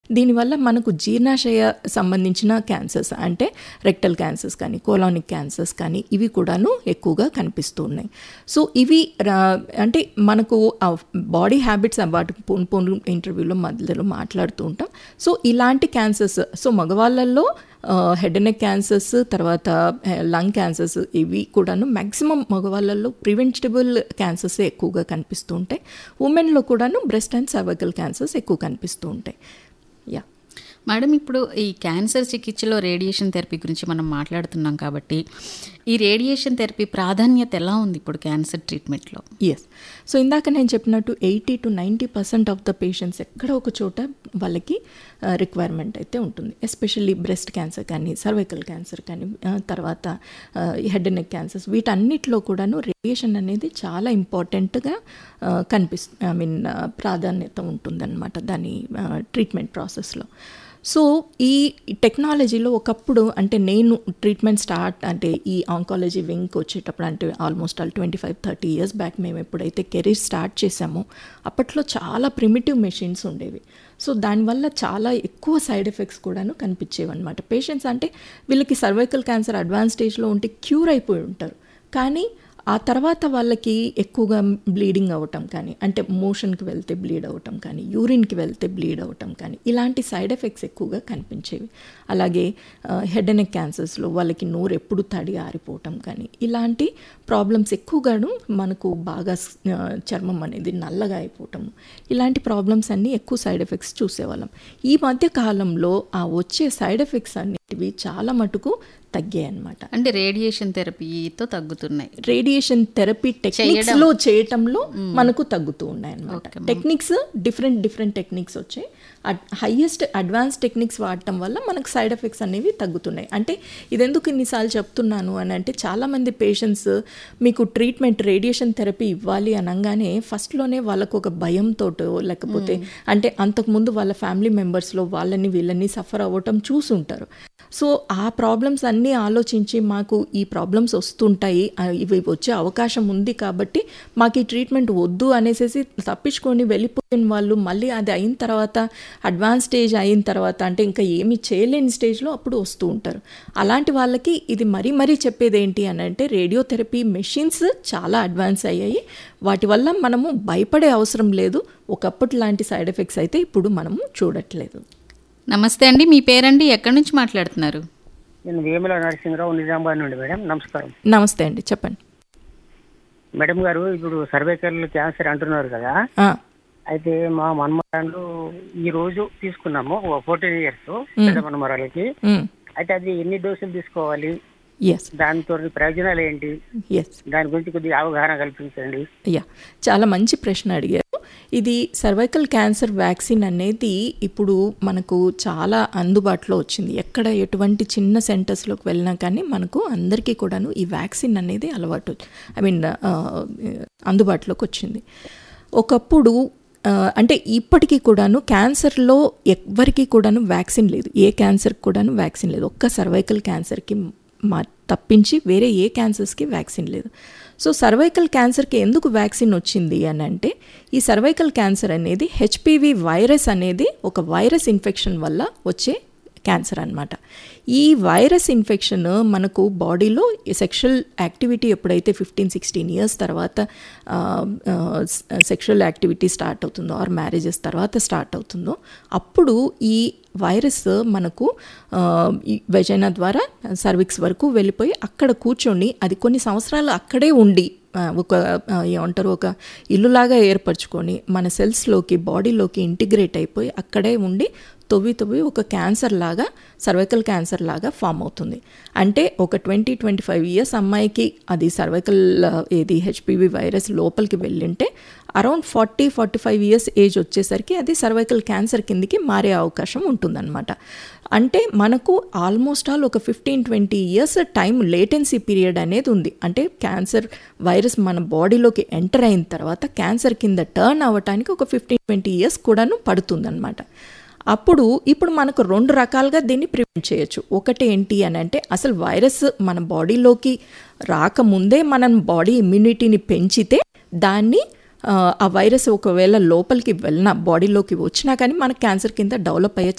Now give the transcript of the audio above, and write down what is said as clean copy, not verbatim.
దీనివల్ల మనకు జీర్ణాశయ సంబంధించిన క్యాన్సర్స్ అంటే రెక్టల్ క్యాన్సర్స్ కానీ కోలానిక్ క్యాన్సర్స్ కానీ ఇవి కూడాను ఎక్కువగా కనిపిస్తూ ఉన్నాయి. సో ఇవి అంటే మనకు బాడీ హ్యాబిట్స్ వాటి పోను ఇంటర్వ్యూలో మధ్యలో మాట్లాడుతూ ఉంటాం. సో ఇలాంటి cancers, so మగవాళ్ళల్లో head and neck cancers, తర్వాత లంగ్ క్యాన్సర్స్ ఇవి కూడాను మ్యాక్సిమం మగవాళ్ళల్లో ప్రివెంటబుల్ క్యాన్సర్స్ ఎక్కువగా కనిపిస్తూ ఉంటాయి. ఉమెన్లో కూడాను బ్రెస్ట్ అండ్ సర్వైకల్ క్యాన్సర్స్ ఎక్కువ కనిపిస్తూ ఉంటాయి. యా మేడం, ఇప్పుడు ఈ క్యాన్సర్ చికిత్సలో రేడియేషన్ థెరపీ గురించి మనం మాట్లాడుతున్నాం కాబట్టి ఈ రేడియేషన్ థెరపీ ప్రాధాన్యత ఎలా ఉంది ఇప్పుడు క్యాన్సర్ ట్రీట్మెంట్లో? ఎస్, సో ఇందాక నేను చెప్పినట్టు 80 to 90% ఆఫ్ ద పేషెంట్స్ ఎక్కడో ఒక చోట వాళ్ళకి రిక్వైర్మెంట్ అయితే ఉంటుంది. ఎస్పెషల్లీ బ్రెస్ట్ క్యాన్సర్ కానీ, సర్వైకల్ క్యాన్సర్ కానీ, తర్వాత హెడ్ అండ్ నెక్ క్యాన్సర్స్, వీటన్నిటిలో కూడాను రేడియేషన్ అనేది చాలా ఇంపార్టెంట్గా ప్రాధాన్యత ఉంటుందన్నమాట దాని ట్రీట్మెంట్ ప్రాసెస్లో. సో ఈ టెక్నాలజీలో ఒకప్పుడు అంటే నేను ట్రీట్మెంట్ అంటే ఈ ఆంకాలజీ వింగ్కి వచ్చేటప్పుడు అంటే ఆల్మోస్ట్ 25-30 years బ్యాక్ మేము ఎప్పుడైతే కెరీర్ స్టార్ట్ చేసామో అప్పట్లో చాలా ప్రిమిటివ్ మెషిన్స్ ఉండేవి. సో దానివల్ల చాలా ఎక్కువ సైడ్ ఎఫెక్ట్స్ కూడాను కనిపించేవి అనమాట. పేషెంట్స్ అంటే వీళ్ళకి సర్వైకల్ క్యాన్సర్ అడ్వాన్స్ స్టేజ్లో ఉంటే క్యూర్ అయిపోయి ఉంటారు, కానీ ఆ తర్వాత వాళ్ళకి ఎక్కువగా బ్లీడింగ్ అవ్వటం కానీ, అంటే మోషన్కి వెళ్తే బ్లీడ్ అవ్వటం కానీ, యూరిన్కి వెళ్తే బ్లీడ్ అవ్వటం కానీ, ఇలాంటి సైడ్ ఎఫెక్ట్స్ ఎక్కువగా కనిపించేవి. అలాగే హెడ్ అండ్ నెక్ క్యాన్సర్స్లో వాళ్ళకి నోరు ఎప్పుడు తడి ఆరిపోవటం కానీ, ఇలాంటి ప్రాబ్లమ్స్ ఎక్కువగాను మనకు బాగా చర్మం అనేది నల్లగా అయిపోవటం, ఇలాంటి ప్రాబ్లమ్స్ అన్నీ ఎక్కువ సైడ్ ఎఫెక్ట్స్ చూసేవాళ్ళం. ఈ మధ్య కాలంలో ఆ వచ్చే సైడ్ ఎఫెక్ట్స్ అనేటివి చాలా మటుకు తగ్గాయి అన్నమాట. అంటే రేడియేషన్ థెరపీతో తగ్గుతున్నాయి. రేడియేషన్ థెరపీ టెక్నిక్స్లో చేయటంలో మనకు తగ్గుతూ ఉన్నాయి అన్నమాట. టెక్నిక్స్ డిఫరెంట్ టెక్నిక్స్ వచ్చాయి. హైయెస్ట్ అడ్వాన్స్ టెక్నిక్స్ వాడటం వల్ల మనకు సైడ్ ఎఫెక్ట్స్ అనేవి తగ్గుతున్నాయి. అంటే ఇదెందుకు ఇన్నిసార్లు చెప్తున్నాను అని అంటే, చాలామంది పేషెంట్స్ మీకు ట్రీట్మెంట్ రేడియేషన్ థెరపీ ఇవ్వాలి అనగానే ఫస్ట్లోనే వాళ్ళకు ఒక భయంతోటో లేకపోతే అంటే అంతకుముందు వాళ్ళ ఫ్యామిలీ మెంబర్స్లో వాళ్ళని వీళ్ళని సఫర్ అవ్వటం చూసుంటారు. సో ఆ ప్రాబ్లమ్స్ అన్నీ ఆలోచించి మాకు ఈ ప్రాబ్లమ్స్ వస్తుంటాయి, ఇవి వచ్చే అవకాశం ఉంది కాబట్టి మాకు ఈ ట్రీట్మెంట్ వద్దు అనేసి తప్పించుకొని వెళ్ళిపోయిన వాళ్ళు మళ్ళీ అది అయిన తర్వాత అడ్వాన్స్ స్టేజ్ అయిన తర్వాత అంటే ఇంకా ఏమీ చేయలేని స్టేజ్లో అప్పుడు వస్తూ ఉంటారు. అలాంటి వాళ్ళకి ఇది మరీ చెప్పేది ఏంటి అని అంటే, రేడియోథెరపీ మెషిన్స్ చాలా అడ్వాన్స్ అయ్యాయి, వాటి వల్ల మనము భయపడే అవసరం లేదు. ఒకప్పటి లాంటి సైడ్ ఎఫెక్ట్స్ అయితే ఇప్పుడు మనము చూడట్లేదు. నమస్తే అండి, మీ పేరండి, ఎక్కడి నుంచి మాట్లాడుతున్నారు? నేను వేముల నరసింహరావు, నిజామాబాద్ నుండి. మేడం నమస్కారం. నమస్తే అండి, చెప్పండి. మేడం గారు, ఇప్పుడు సర్వైకల్ క్యాన్సర్ అంటున్నారు కదా, అయితే మా మన్మరాలు ఈ రోజు తీసుకున్నాము 14 years పెద్ద మన్మరాలకి. అయితే అది ఎన్ని డోసులు తీసుకోవాలి, దానితో ప్రయోజనాలు ఏంటి, దాని గురించి కొద్దిగా అవగాహన కల్పించండి. చాలా మంచి ప్రశ్న అడిగారు. ఇది సర్వైకల్ క్యాన్సర్ వ్యాక్సిన్ అనేది ఇప్పుడు మనకు చాలా అందుబాటులో వచ్చింది. ఎక్కడ ఎటువంటి చిన్న సెంటర్స్లోకి వెళ్ళినా కానీ మనకు అందరికీ కూడాను ఈ వ్యాక్సిన్ అనేది అందుబాటులోకి వచ్చింది. ఒకప్పుడు అంటే ఇప్పటికీ కూడాను క్యాన్సర్లో ఎవ్వరికీ కూడాను వ్యాక్సిన్ లేదు, ఏ క్యాన్సర్కి కూడాను వ్యాక్సిన్ లేదు. ఒక్క సర్వైకల్ క్యాన్సర్కి తప్పించి వేరే ఏ క్యాన్సర్స్కి వ్యాక్సిన్ లేదు. సో సర్వైకల్ క్యాన్సర్కి ఎందుకు వ్యాక్సిన్ వచ్చింది అని అంటే, ఈ సర్వైకల్ క్యాన్సర్ అనేది హెచ్పివి వైరస్ అనేది ఒక వైరస్ ఇన్ఫెక్షన్ వల్ల వచ్చే క్యాన్సర్ అన్నమాట. ఈ వైరస్ ఇన్ఫెక్షన్ మనకు బాడీలో సెక్షువల్ యాక్టివిటీ ఎప్పుడైతే 15-16 years తర్వాత సెక్షువల్ యాక్టివిటీ స్టార్ట్ అవుతుందో ఆర్ మ్యారేజెస్ తర్వాత స్టార్ట్ అవుతుందో అప్పుడు ఈ వైరస్ మనకు వెజైనా ద్వారా సర్విక్స్ వరకు వెళ్ళిపోయి అక్కడ కూర్చొని అది కొన్ని సంవత్సరాలు అక్కడే ఉండి ఒక ఇల్లులాగా ఏర్పరచుకొని మన సెల్స్లోకి బాడీలోకి ఇంటిగ్రేట్ అయిపోయి అక్కడే ఉండి తొవ్వి ఒక క్యాన్సర్ లాగా, సర్వైకల్ క్యాన్సర్ లాగా ఫామ్ అవుతుంది. అంటే ఒక 20-25 years అమ్మాయికి అది సర్వైకల్ హెచ్పివి వైరస్ లోపలికి వెళ్ళింటే అరౌండ్ 40-45 years ఏజ్ వచ్చేసరికి అది సర్వైకల్ క్యాన్సర్ కిందికి మారే అవకాశం ఉంటుందన్నమాట. అంటే మనకు ఆల్మోస్ట్ ఆల్ ఒక 15-20 years టైం లేటెన్సీ పీరియడ్ అనేది ఉంది. అంటే క్యాన్సర్ వైరస్ మన బాడీలోకి ఎంటర్ అయిన తర్వాత క్యాన్సర్ కింద టర్న్ అవ్వటానికి ఒక 15-20 years కూడాను పడుతుందన్నమాట. ఇప్పుడు మనకు 2 రకాలుగా దీన్ని ప్రివెంట్ చేయొచ్చు. ఒకటి ఏంటి అని అంటే, అసలు వైరస్ మన బాడీలోకి రాకముందే మనం బాడీ ఇమ్యూనిటీని పెంచితే దాన్ని ఆ వైరస్ ఒకవేళ లోపలికి వెళ్ళినా బాడీలోకి వచ్చినా కానీ మనకు క్యాన్సర్ కింద డెవలప్ అయ్యే